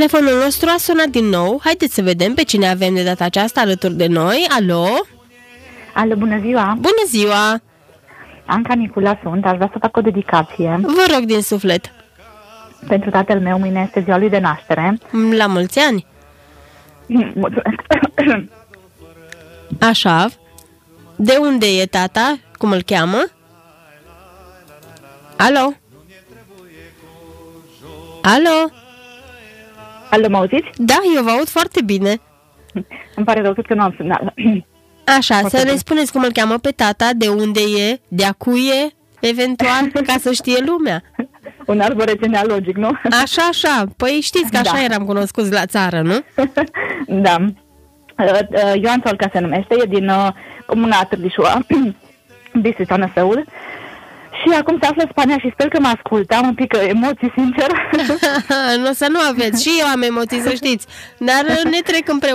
Telefonul nostru a sunat din nou. Haideți să vedem pe cine avem de data aceasta alături de noi. Alo? Alo, bună ziua! Bună ziua! Anca Nicula sunt, aș vrea să fac o dedicație. Vă rog din suflet. Pentru tatăl meu, mâine este ziua lui de naștere. La mulți ani. Mulțumesc. Așa. De unde e tata? Cum îl cheamă? Alo? Alo? Alo, mă auziți? Da, eu vă aud foarte bine. Îmi pare rău, cred că nu am semnal. Așa, Foarte să ne bine. spuneți cum îl cheamă pe tata, de unde e, de acu e, eventual, ca să știe lumea. Un arbore genealogic, nu? Așa. Păi știți că așa Da. eram cunoscuți la țară, nu? Da. Ioan Solca se numește, e din comuna Târlișoa, Bistrița Năsăul. Și acum se află în Spania și sper că mă ascultă. Am un pic emoții, sincer. Nu o să nu aveți. Și eu am emoții, să știți. Dar ne trec împreună.